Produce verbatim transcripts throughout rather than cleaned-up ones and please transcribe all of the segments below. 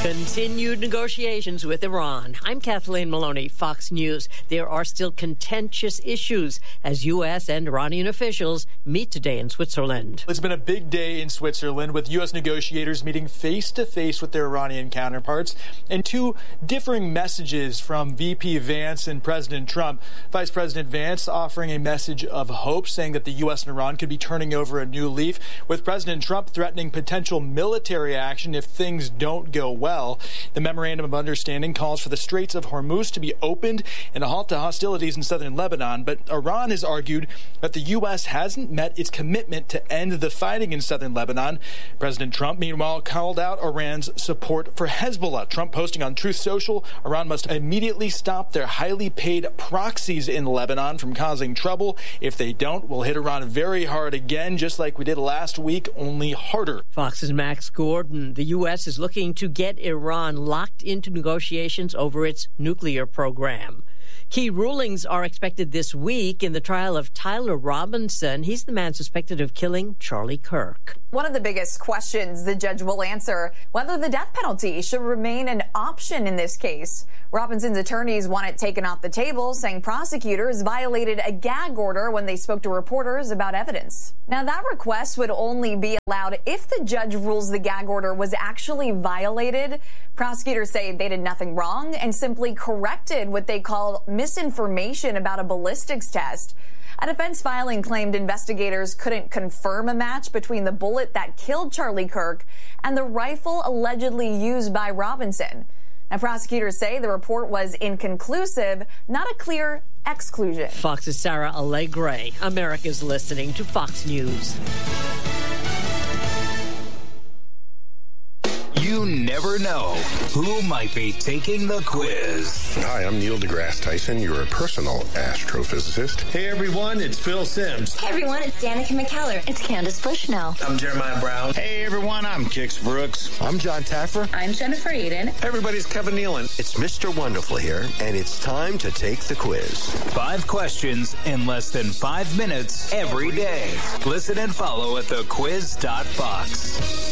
Continued negotiations with Iran. I'm Kathleen Maloney, Fox News. There are still contentious issues as U S and Iranian officials meet today in Switzerland. It's been a big day in Switzerland with U S negotiators meeting face-to-face with their Iranian counterparts and two differing messages from V P Vance and President Trump. Vice President Vance offering a message of hope, saying that the U S and Iran could be turning over a new leaf, with President Trump threatening potential military action if things don't go well. The Memorandum of Understanding calls for the Straits of Hormuz to be opened and a halt to hostilities in southern Lebanon, but Iran has argued that the U S hasn't met its commitment to end the fighting in southern Lebanon. President Trump, meanwhile, called out Iran's support for Hezbollah. Trump posting on Truth Social, Iran must immediately stop their highly paid proxies in Lebanon from causing trouble. If they don't, we'll hit Iran very hard again, just like we did last week, only harder. Fox's Max Gordon. The U S is looking to get Iran locked into negotiations over its nuclear program. Key rulings are expected this week in the trial of Tyler Robinson. He's the man suspected of killing Charlie Kirk. One of the biggest questions the judge will answer, whether the death penalty should remain an option in this case. Robinson's attorneys want it taken off the table, saying prosecutors violated a gag order when they spoke to reporters about evidence. Now, that request would only be allowed if the judge rules the gag order was actually violated. Prosecutors say they did nothing wrong and simply corrected what they call misinformation about a ballistics test. A defense filing claimed investigators couldn't confirm a match between the bullet that killed Charlie Kirk and the rifle allegedly used by Robinson. Now, prosecutors say the report was inconclusive, not a clear exclusion. Fox's Sarah Allegre. America's listening to Fox News. You never know who might be taking the quiz. Hi, I'm Neil deGrasse Tyson, your personal astrophysicist. Hey everyone, it's Phil Simms. Hey everyone, it's Danica McKellar. It's Candace Bushnell. I'm Jeremiah Brown. Hey everyone, I'm Kix Brooks. I'm John Taffer. I'm Jennifer Eden. Hey everybody, it's Kevin Nealon. It's Mister Wonderful here, and it's time to take the quiz. Five questions in less than five minutes every day. Listen and follow at the quiz dot fox.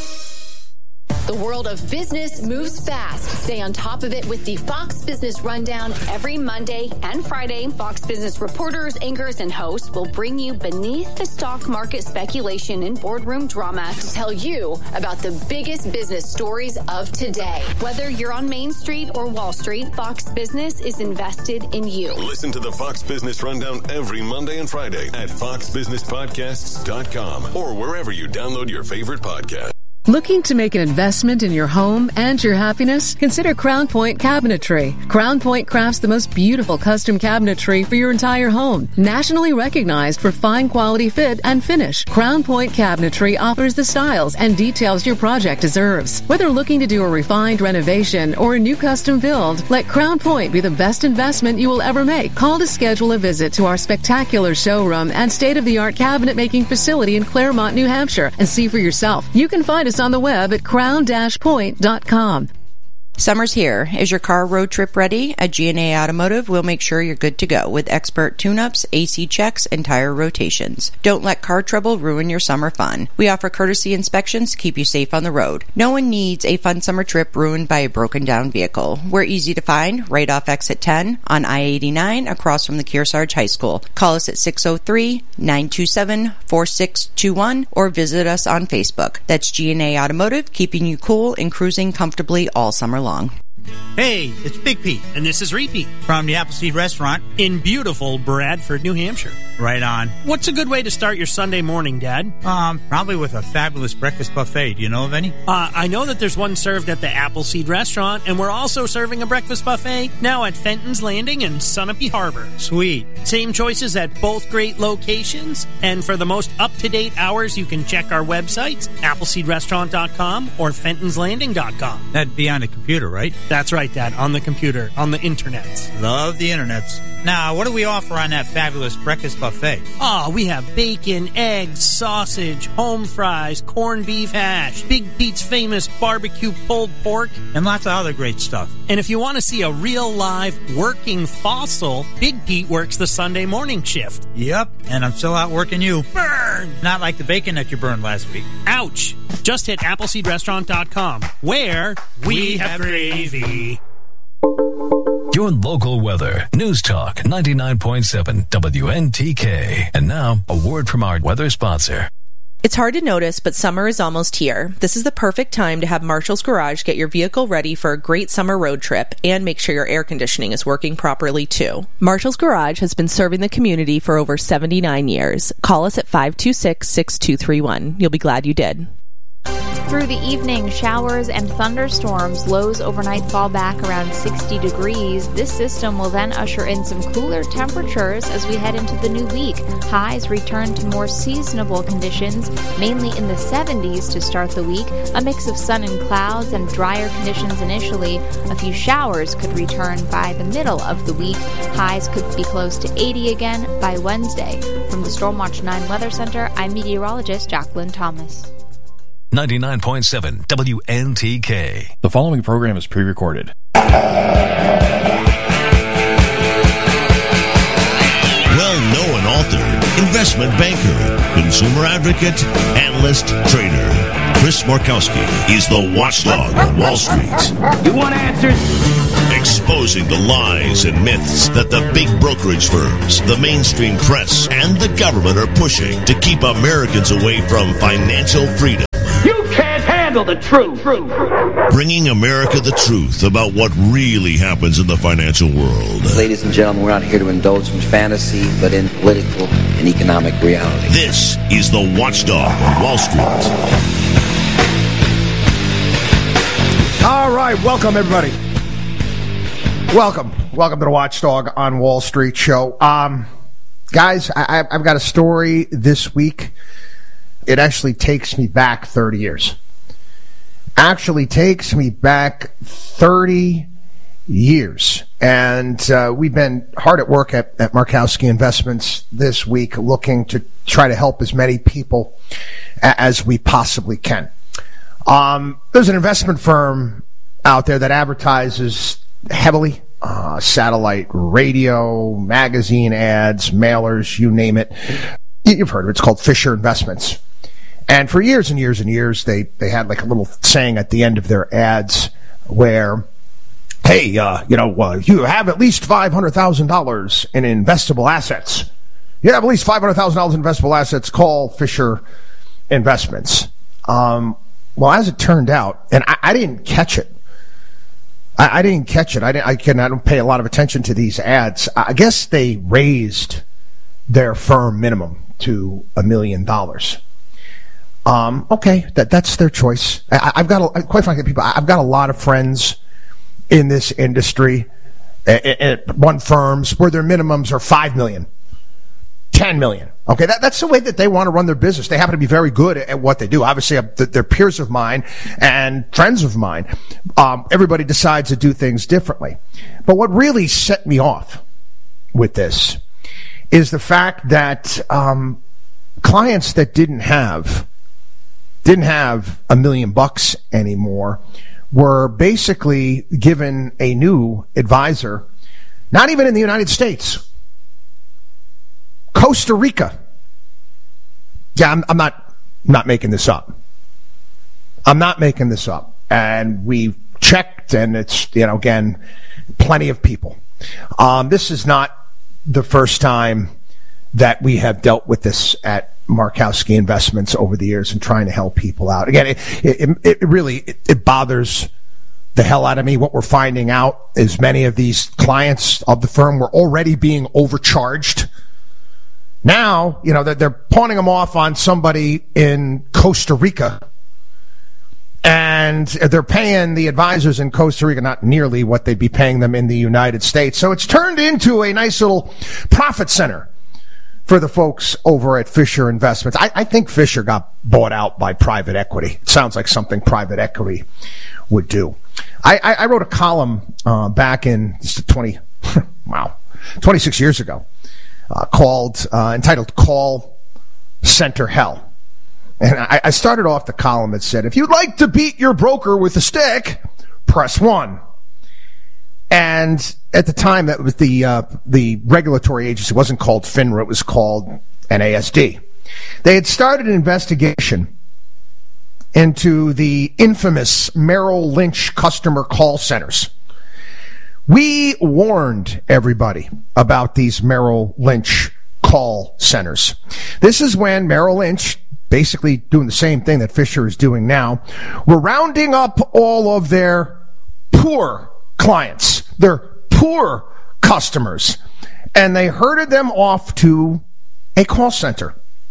The world of business moves fast. Stay on top of it with the Fox Business Rundown every Monday and Friday. Fox Business reporters, anchors, and hosts will bring you beneath the stock market speculation and boardroom drama to tell you about the biggest business stories of today. Whether you're on Main Street or Wall Street, Fox Business is invested in you. Listen to the Fox Business Rundown every Monday and Friday at fox business podcasts dot com or wherever you download your favorite podcast. Looking to make an investment in your home and your happiness? Consider Crown Point Cabinetry. Crown Point crafts the most beautiful custom cabinetry for your entire home. Nationally recognized for fine quality fit and finish, Crown Point Cabinetry offers the styles and details your project deserves. Whether looking to do a refined renovation or a new custom build, let Crown Point be the best investment you will ever make. Call to schedule a visit to our spectacular showroom and state-of-the-art cabinet making facility in Claremont, New Hampshire, and see for yourself. You can find us on the web at crown dash point dot com. Summer's here. Is your car road trip ready? At G and A Automotive, we'll make sure you're good to go with expert tune-ups, A C checks, and tire rotations. Don't let car trouble ruin your summer fun. We offer courtesy inspections to keep you safe on the road. No one needs a fun summer trip ruined by a broken-down vehicle. We're easy to find right off exit ten on I eighty-nine across from the Kearsarge High School. Call us at six oh three, nine two seven, four six two one or visit us on Facebook. That's G and A Automotive, keeping you cool and cruising comfortably all summer long. Long. Hey, it's Big Pete, and this is Repeat from the Appleseed Restaurant in beautiful Bradford, New Hampshire. Right on. What's a good way to start your Sunday morning, Dad? Um, probably with a fabulous breakfast buffet. Do you know of any? Uh, I know that there's one served at the Appleseed Restaurant, and we're also serving a breakfast buffet now at Fenton's Landing and Sunapee Harbor. Sweet. Same choices at both great locations, and for the most up-to-date hours, you can check our websites, appleseed restaurant dot com or fentons landing dot com. That'd be on the computer, right? That's right, Dad, on the computer, on the internet. Love the internets. Now, what do we offer on that fabulous breakfast buffet? Oh, we have bacon, eggs, sausage, home fries, corned beef hash, Big Pete's famous barbecue pulled pork, and lots of other great stuff. And if you want to see a real live working fossil, Big Pete works the Sunday morning shift. Yep, and I'm still out working you. Brr! burn. Not like the bacon that you burned last week. Ouch. Just hit appleseed restaurant dot com, where we have gravy. Your local weather. News Talk ninety-nine point seven W N T K. And now, a word from our weather sponsor. It's hard to notice, but summer is almost here. This is the perfect time to have Marshall's Garage get your vehicle ready for a great summer road trip and make sure your air conditioning is working properly, too. Marshall's Garage has been serving the community for over seventy-nine years. Call us at five two six, six two three one. You'll be glad you did. Through the evening, showers and thunderstorms. Lows overnight fall back around sixty degrees. This system will then usher in some cooler temperatures as we head into the new week. Highs return to more seasonable conditions, mainly in the seventies to start the week. A mix of sun and clouds and drier conditions initially. A few showers could return by the middle of the week. Highs could be close to eighty again by Wednesday. From the Stormwatch nine Weather Center, I'm meteorologist Jacqueline Thomas. ninety-nine point seven W N T K. The following program is pre-recorded. Well-known author, investment banker, consumer advocate, analyst, trader. Chris Markowski is the watchdog on Wall Street. You want answers? Exposing the lies and myths that the big brokerage firms, the mainstream press, and the government are pushing to keep Americans away from financial freedom. You can't handle the truth. Bringing America the truth about what really happens in the financial world. Ladies and gentlemen, we're not here to indulge in fantasy, but in political and economic reality. This is the Watchdog on Wall Street. All right, welcome everybody. Welcome. Welcome to the Watchdog on Wall Street show. Um, guys, I, I've got a story this week. It actually takes me back thirty years. Actually takes me back thirty years. And uh, we've been hard at work at, at Markowski Investments this week looking to try to help as many people a- as we possibly can. Um, there's an investment firm out there that advertises heavily, uh, satellite radio, magazine ads, mailers, you name it. You've heard of it. It's called Fisher Investments. And for years and years and years, they, they had like a little saying at the end of their ads where, hey, uh, you know, uh, you have at least five hundred thousand dollars in investable assets. You have at least five hundred thousand dollars in investable assets, call Fisher Investments. Um, well, as it turned out, and I, I didn't catch it. I, I didn't catch it. I, didn't, I, can, I don't pay a lot of attention to these ads. I guess they raised their firm minimum to a million dollars. Um, okay, that that's their choice. I, I've got, a, quite frankly, people, I've got a lot of friends in this industry at, at one firms where their minimums are five million, ten million. Okay, that, that's the way that they want to run their business. They happen to be very good at, at what they do. Obviously, they're peers of mine and friends of mine. Um, everybody decides to do things differently. But what really set me off with this is the fact that um, clients that didn't have didn't have a million bucks anymore were basically given a new advisor, not even in the United States, Costa Rica. Yeah, I'm, I'm not not making this up. I'm not making this up. And we've checked, and it's, you know, again, plenty of people. Um, this is not the first time that we have dealt with this at Markowski Investments over the years and trying to help people out. Again, it, it, it really, it, it bothers the hell out of me. What we're finding out is many of these clients of the firm were already being overcharged. Now, you know, they're, they're pawning them off on somebody in Costa Rica, and they're paying the advisors in Costa Rica not nearly what they'd be paying them in the United States. So it's turned into a nice little profit center for the folks over at Fisher Investments. I, I think Fisher got bought out by private equity. It sounds like something private equity would do. I, I, I wrote a column uh, back in twenty, wow, twenty-six years ago, uh, called uh, entitled "Call Center Hell," and I, I started off the column that said, "If you'd like to beat your broker with a stick, press one." And at the time, that was the uh, the regulatory agency. It wasn't called FINRA. It was called N A S D. They had started an investigation into the infamous Merrill Lynch customer call centers. We warned everybody about these Merrill Lynch call centers. This is when Merrill Lynch, basically doing the same thing that Fisher is doing now, were rounding up all of their poor clients, their poor customers, and they herded them off to a call center.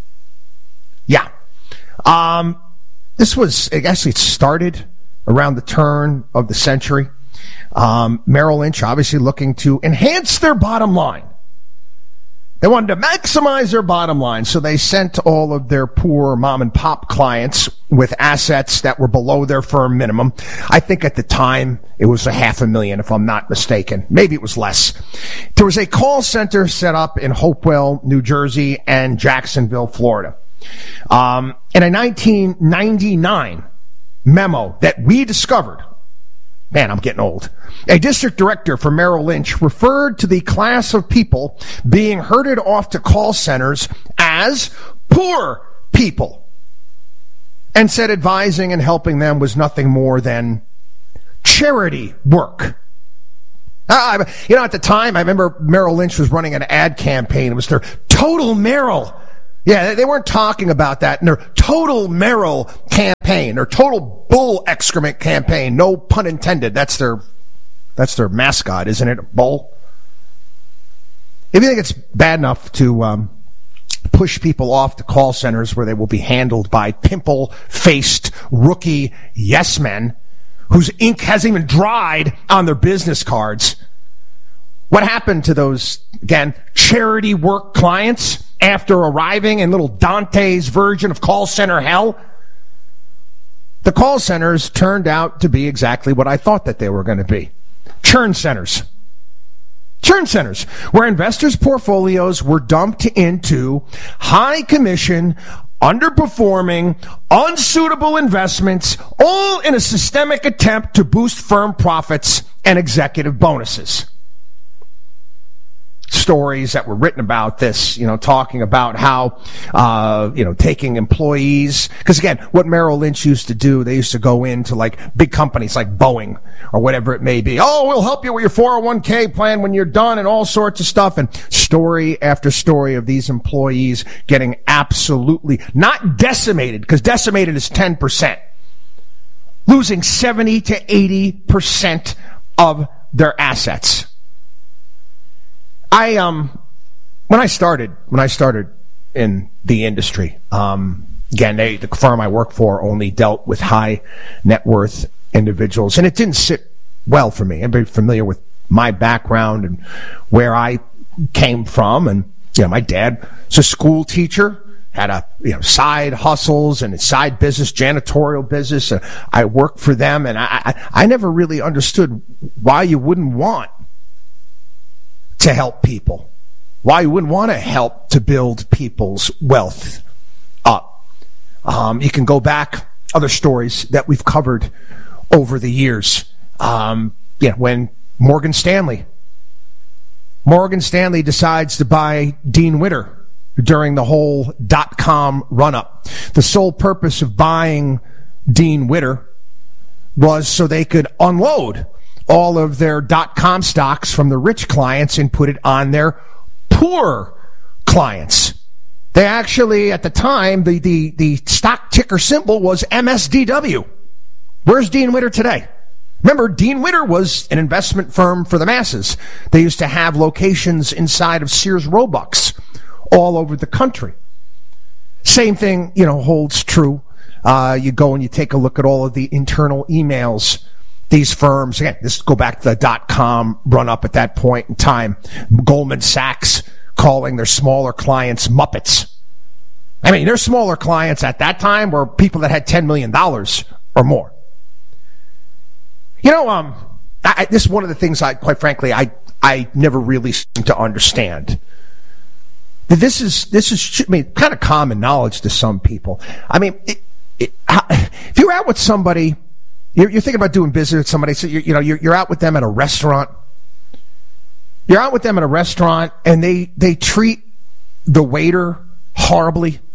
Yeah. Um, this was, actually it started around the turn of the century. Um, Merrill Lynch obviously looking to enhance their bottom line. They wanted to maximize their bottom line, so they sent all of their poor mom and pop clients with assets that were below their firm minimum. I think at the time it was a half a million, if I'm not mistaken. Maybe it was less. There was a call center set up in Hopewell, New Jersey, and Jacksonville, Florida. Um, in a nineteen ninety-nine memo that we discovered, man, I'm getting old. A district director for Merrill Lynch referred to the class of people being herded off to call centers as poor people, and said advising and helping them was nothing more than charity work. Uh, you know, at the time, I remember Merrill Lynch was running an ad campaign. It was their Total Merrill. Yeah, they weren't talking about that in their Total Merrill campaign, or Total Bull Excrement campaign. No pun intended. That's their, that's their mascot, isn't it? Bull. If you think it's bad enough to um, push people off to call centers where they will be handled by pimple-faced rookie yes men whose ink hasn't even dried on their business cards, what happened to those, again, charity work clients after arriving in little Dante's version of call center hell? The call centers turned out to be exactly what I thought that they were going to be. Churn centers. Churn centers, where investors' portfolios were dumped into high commission, underperforming, unsuitable investments, all in a systemic attempt to boost firm profits and executive bonuses. Stories that were written about this, you know, talking about how, uh, you know, taking employees, because again, what Merrill Lynch used to do, they used to go into like big companies like Boeing or whatever it may be. Oh, we'll help you with your four oh one k plan when you're done, and all sorts of stuff. And story after story of these employees getting absolutely not decimated, because decimated is ten percent, losing seventy to eighty percent of their assets. I, um, when I started, when I started in the industry, um, again, they, the firm I worked for only dealt with high net worth individuals, and it didn't sit well for me. I'm very familiar with my background and where I came from. And, you know, my dad was a school teacher, had a, you know, side hustles and a side business, janitorial business. And I worked for them, and I, I, I never really understood why you wouldn't want to help people, why you wouldn't want to help to build people's wealth up. Um, you can go back other stories that we've covered over the years. Um, yeah, when Morgan Stanley, Morgan Stanley decides to buy Dean Witter during the whole dot-com run-up. The sole purpose of buying Dean Witter was so they could unload all of their dot-com stocks from the rich clients and put it on their poor clients. They actually, at the time, the, the, the stock ticker symbol was M S D W. Where's Dean Witter today? Remember, Dean Witter was an investment firm for the masses. They used to have locations inside of Sears Roebucks all over the country. Same thing, you know, holds true. Uh, you go and you take a look at all of the internal emails. These firms, again, this go back to the dot-com run-up at that point in time. Goldman Sachs calling their smaller clients Muppets. I mean, their smaller clients at that time were people that had ten million dollars or more. You know, um, I, this is one of the things I, quite frankly, I, I never really seem to understand. This is, this is, I mean, kind of common knowledge to some people. I mean, it, it, if you're out with somebody, You're, you're thinking about doing business with somebody, so you're, you know, you're, you're out with them at a restaurant. You're out with them at a restaurant, and they, they treat the waiter horribly,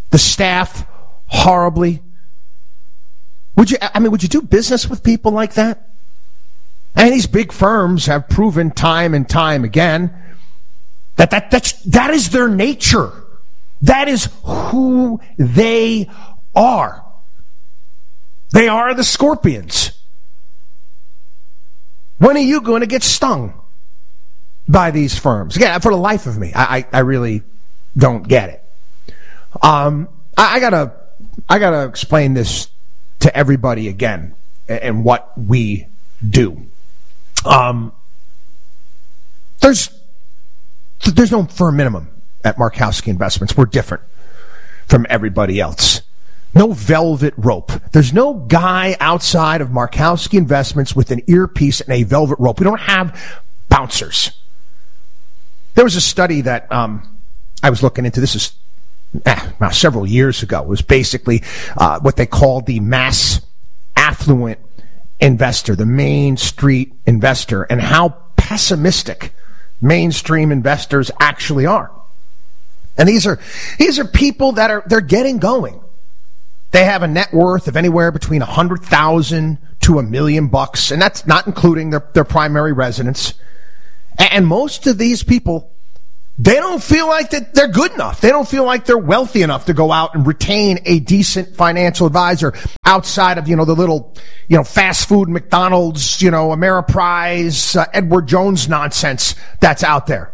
the staff horribly. Would you, I mean, would you do business with people like that? And these big firms have proven time and time again that that that's, that is their nature. That is who they are. They are the scorpions. When are you going to get stung by these firms? Again, for the life of me, I, I, I really don't get it. Um, I, I gotta, I gotta explain this to everybody again, and, and what we do. Um, there's, there's no firm minimum at Markowski Investments. We're different from everybody else. No velvet rope. There's no guy outside of Markowski Investments with an earpiece and a velvet rope. We don't have bouncers. There was a study that um, I was looking into. This is eh, now several years ago. It was basically uh, what they called the mass affluent investor, the Main Street investor, and how pessimistic mainstream investors actually are. And these are these are people that are they're getting going. They have a net worth of anywhere between a hundred thousand to a million bucks, and that's not including their, their primary residence. And most of these people, they don't feel like that they're good enough. They don't feel like they're wealthy enough to go out and retain a decent financial advisor outside of, you know, the little, you know, fast food McDonald's, you know, Ameriprise, uh, Edward Jones nonsense that's out there.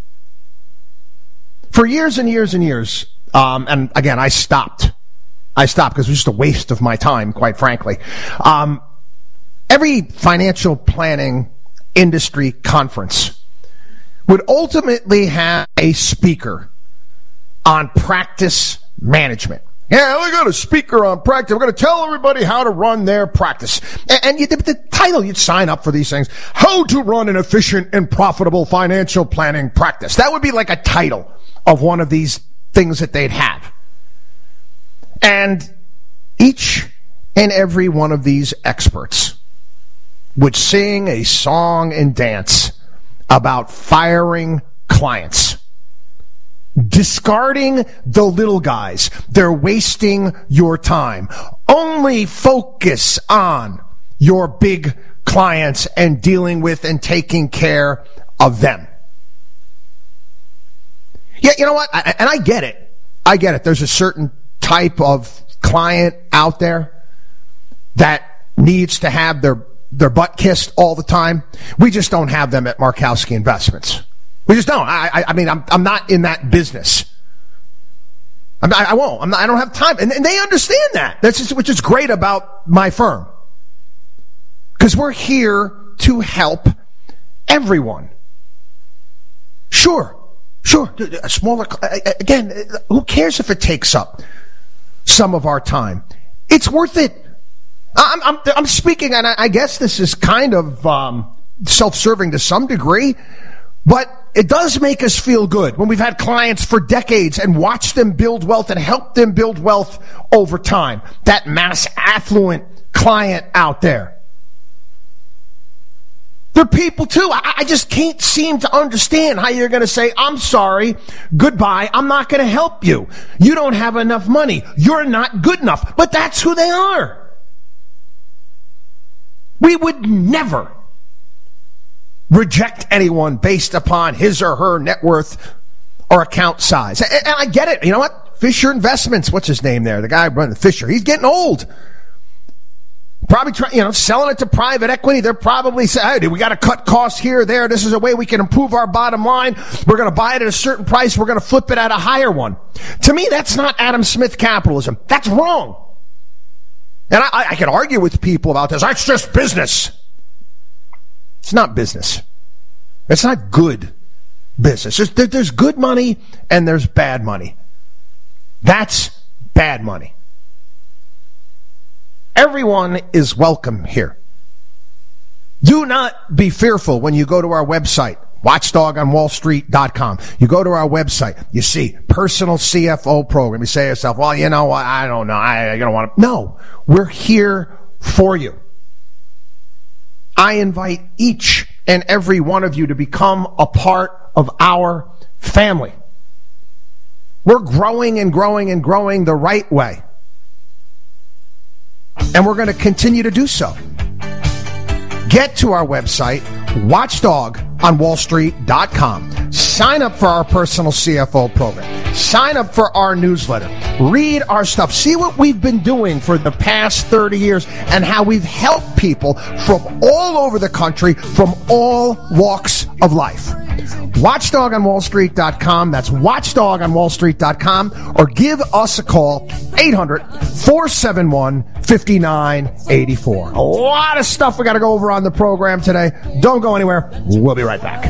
For years and years and years, um, and again, I stopped. I stopped because it was just a waste of my time, quite frankly. Um, every financial planning industry conference would ultimately have a speaker on practice management. Yeah, we got a speaker on practice. We're going to tell everybody how to run their practice. And, and you, the, the title, you'd sign up for these things. How to run an efficient and profitable financial planning practice. That would be like a title of one of these things that they'd have. And each and every one of these experts would sing a song and dance about firing clients, discarding the little guys. They're wasting your time. Only focus on your big clients and dealing with and taking care of them. Yeah, you know what? I, and I get it. I get it. There's a certain type of client out there that needs to have their their butt kissed all the time. We just don't have them at Markowski Investments. We just don't. I, I, I mean, I'm I'm not in that business. I'm not, I won't. I'm not, I don't have time, and, and they understand that. That's just, which is great about my firm, because we're here to help everyone. Sure, sure. A smaller again. Who cares if it takes up some of our time? It's worth it. I'm, I'm, I'm speaking, and I, I guess this is kind of um, self-serving to some degree, but it does make us feel good when we've had clients for decades and watched them build wealth and help them build wealth over time. That mass affluent client out there. They're people too. I, I just can't seem to understand how you're going to say, I'm sorry, goodbye, I'm not going to help you. You don't have enough money. You're not good enough. But that's who they are. We would never reject anyone based upon his or her net worth or account size. And, and I get it. You know what? Fisher Investments, what's his name there? The guy running Fisher. He's getting old. Probably trying, you know, selling it to private equity. They're probably saying, hey, we got to cut costs here or there. This is a way we can improve our bottom line. We're going to buy it at a certain price. We're going to flip it at a higher one. To me, that's not Adam Smith capitalism. That's wrong. And I, I can argue with people about this. It's just business. It's not business. It's not good business. There's, there, there's good money and there's bad money. That's bad money. Everyone is welcome here. Do not be fearful when you go to our website, watchdog on wall street dot com. You go to our website, you see personal C F O program. You say to yourself, well, you know, I don't know. I, I don't want to. No, we're here for you. I invite each and every one of you to become a part of our family. We're growing and growing and growing the right way. And we're going to continue to do so. Get to our website, watchdog on wall street dot com. Sign up for our personal C F O program. Sign up for our newsletter. Read our stuff. See what we've been doing for the past thirty years and how we've helped people from all over the country, from all walks of life. watchdog on wall street dot com. That's watchdog on wall street dot com. Or give us a call, eight hundred, four seven one, five nine eight four. A lot of stuff we got to go over on the program today. Don't go anywhere. We'll be right back.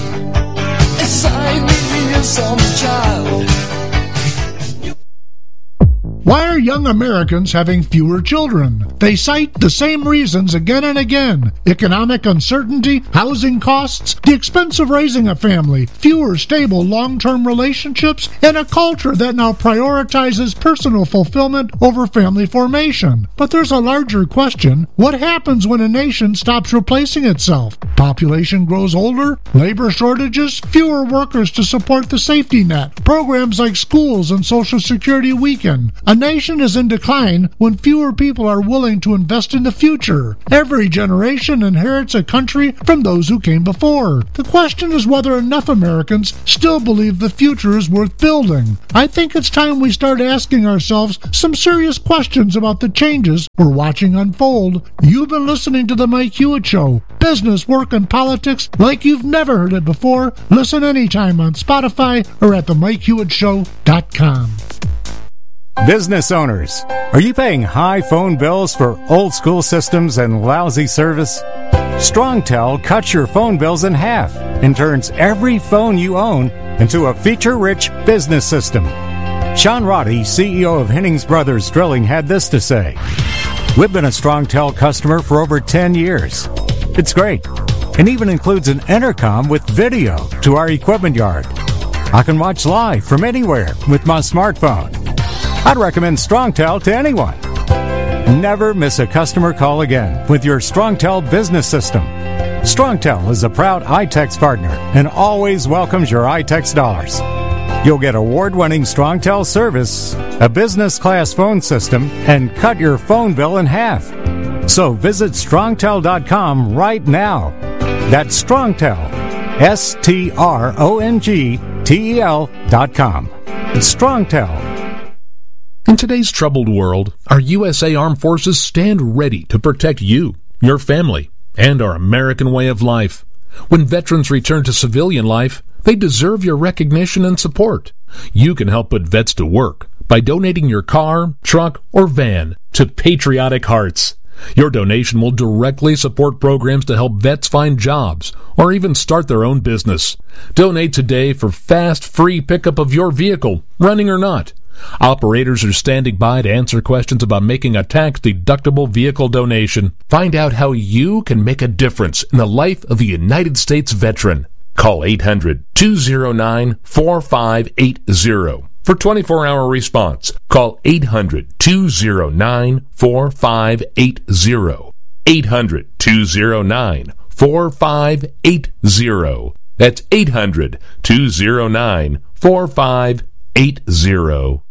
Why are young Americans having fewer children? They cite the same reasons again and again. Economic uncertainty, housing costs, the expense of raising a family, fewer stable long-term relationships, and a culture that now prioritizes personal fulfillment over family formation. But there's a larger question. What happens when a nation stops replacing itself? Population grows older, labor shortages, fewer workers to support the safety net, programs like schools and Social Security weaken. A nation is in decline when fewer people are willing to invest in the future. Every generation inherits a country from those who came before. The question is whether enough Americans still believe the future is worth building. I think it's time we start asking ourselves some serious questions about the changes we're watching unfold. You've been listening to The Mike Hewitt Show. Business, work, and politics like you've never heard it before. Listen anytime on Spotify or at the mike hewitt show dot com. Business owners, are you paying high phone bills for old school systems and lousy service? StrongTel cuts your phone bills in half and turns every phone you own into a feature-rich business system. Sean Roddy, C E O of Hennings Brothers Drilling, had this to say. We've been a StrongTel customer for over ten years. It's great, and even includes an intercom with video to our equipment yard. I can watch live from anywhere with my smartphone. I'd recommend StrongTel to anyone. Never miss a customer call again with your StrongTel business system. StrongTel is a proud iTex partner and always welcomes your iTex dollars. You'll get award-winning StrongTel service, a business-class phone system, and cut your phone bill in half. So visit strongtel dot com right now. That's StrongTel, S T R O N G T E L dot com. It's StrongTel. In today's troubled world, our U S A Armed Forces stand ready to protect you, your family, and our American way of life. When veterans return to civilian life, they deserve your recognition and support. You can help put vets to work by donating your car, truck, or van to Patriotic Hearts. Your donation will directly support programs to help vets find jobs or even start their own business. Donate today for fast, free pickup of your vehicle, running or not. Operators are standing by to answer questions about making a tax-deductible vehicle donation. Find out how you can make a difference in the life of a United States veteran. Call eight hundred, two oh nine, four five eight oh for twenty-four hour response. Call eight hundred, two oh nine, four five eight oh. eight hundred, two oh nine, four five eight oh. That's eight hundred, two oh nine, four five eight oh.